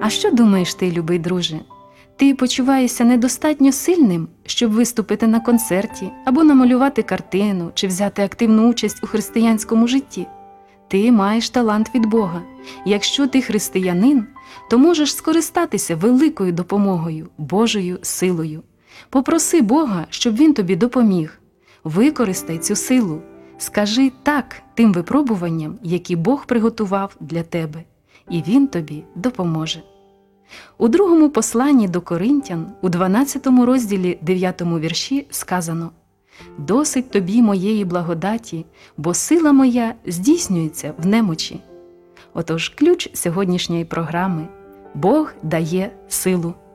А що думаєш ти, любий друже? Ти почуваєшся недостатньо сильним, щоб виступити на концерті або намалювати картину чи взяти активну участь у християнському житті? Ти маєш талант від Бога. Якщо ти християнин, то можеш скористатися великою допомогою, Божою силою. Попроси Бога, щоб Він тобі допоміг. Використай цю силу. Скажи «так» тим випробуванням, які Бог приготував для тебе, і Він тобі допоможе. У другому посланні до Коринтян, у 12 розділі 9 вірші сказано: «Досить тобі моєї благодаті, бо сила моя здійснюється в немочі». Отож, ключ сьогоднішньої програми – Бог дає силу.